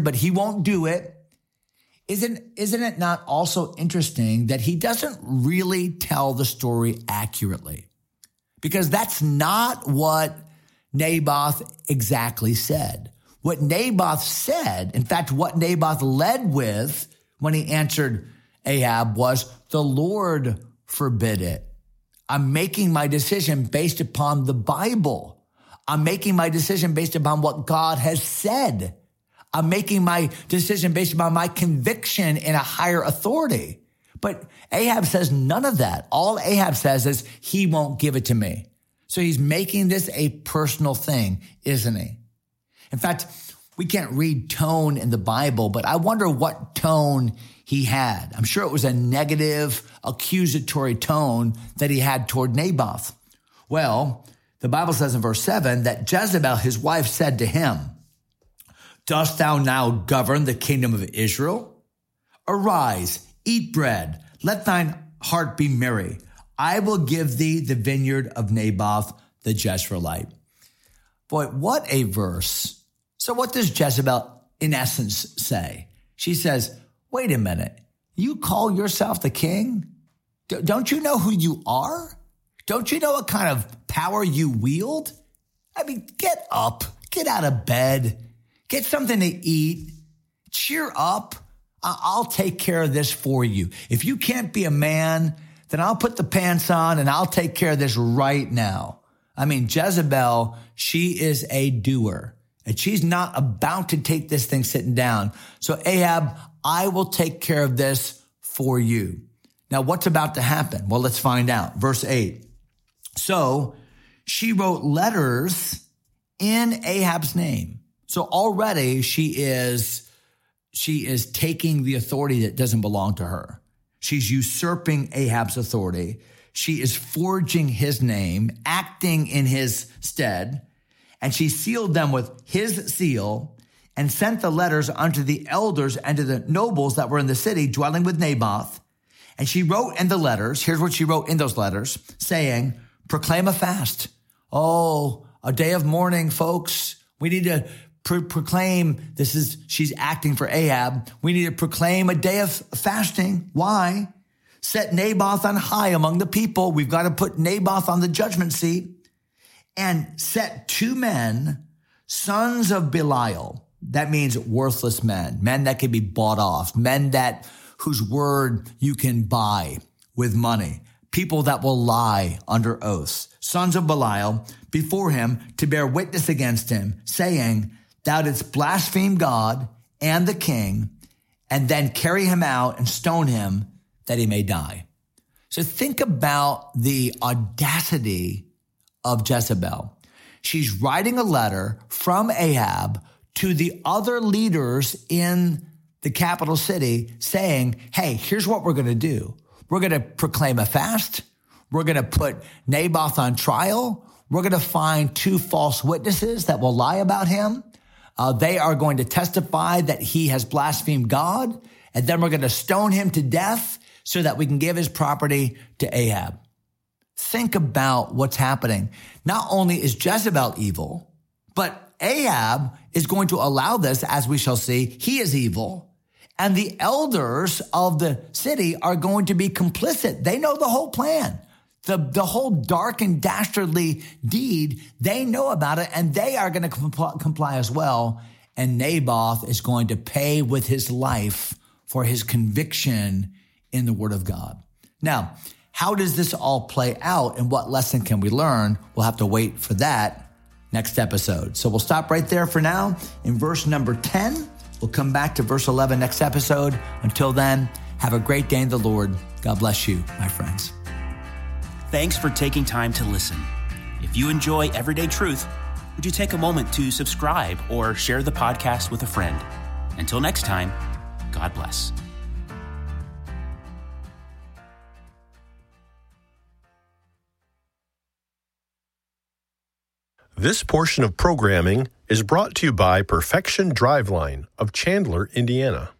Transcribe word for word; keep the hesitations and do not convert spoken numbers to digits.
answered, but he won't do it. Isn't, isn't it not also interesting that he doesn't really tell the story accurately? Because that's not what Naboth exactly said. What Naboth said, in fact, what Naboth led with when he answered Ahab was, the Lord forbid it. I'm making my decision based upon the Bible. I'm making my decision based upon what God has said. I'm making my decision based upon my conviction in a higher authority. But Ahab says none of that. All Ahab says is he won't give it to me. So he's making this a personal thing, isn't he? In fact, we can't read tone in the Bible, but I wonder what tone he had. I'm sure it was a negative, accusatory tone that he had toward Naboth. Well, the Bible says in verse seven that Jezebel, his wife, said to him, dost thou now govern the kingdom of Israel? Arise, eat bread, let thine heart be merry. I will give thee the vineyard of Naboth the Jezreelite. Boy, what a verse. So what does Jezebel in essence say? She says, wait a minute, you call yourself the king? D- don't you know who you are? Don't you know what kind of power you wield? I mean, get up, get out of bed. Get something to eat. Cheer up. I'll take care of this for you. If you can't be a man, then I'll put the pants on and I'll take care of this right now. I mean, Jezebel, she is a doer and she's not about to take this thing sitting down. So Ahab, I will take care of this for you. Now, what's about to happen? Well, let's find out. Verse eight. So she wrote letters in Ahab's name. So already she is, she is taking the authority that doesn't belong to her. She's usurping Ahab's authority. She is forging his name, acting in his stead, and she sealed them with his seal and sent the letters unto the elders and to the nobles that were in the city dwelling with Naboth. And she wrote in the letters, here's what she wrote in those letters, saying, proclaim a fast. Oh, a day of mourning, folks. We need to Pro- proclaim, this is, she's acting for Ahab. We need to proclaim a day of fasting. Why? Set Naboth on high among the people. We've got to put Naboth on the judgment seat and set two men, sons of Belial. That means worthless men, men that can be bought off, men that whose word you can buy with money, people that will lie under oaths, sons of Belial before him to bear witness against him, saying, thou didst blaspheme God and the king, and then carry him out and stone him that he may die. So think about the audacity of Jezebel. She's writing a letter from Ahab to the other leaders in the capital city saying, hey, here's what we're going to do. We're going to proclaim a fast. We're going to put Naboth on trial. We're going to find two false witnesses that will lie about him. Uh, they are going to testify that he has blasphemed God, and then we're going to stone him to death so that we can give his property to Ahab. Think about what's happening. Not only is Jezebel evil, but Ahab is going to allow this, as we shall see. He is evil, and the elders of the city are going to be complicit. They know the whole plan. The, the whole dark and dastardly deed, they know about it, and they are going to comply, comply as well. And Naboth is going to pay with his life for his conviction in the word of God. Now, how does this all play out, and what lesson can we learn? We'll have to wait for that next episode. So we'll stop right there for now in verse number ten. We'll come back to verse eleven next episode. Until then, have a great day in the Lord. God bless you, my friends. Thanks for taking time to listen. If you enjoy Everyday Truth, would you take a moment to subscribe or share the podcast with a friend? Until next time, God bless. This portion of programming is brought to you by Perfection Driveline of Chandler, Indiana.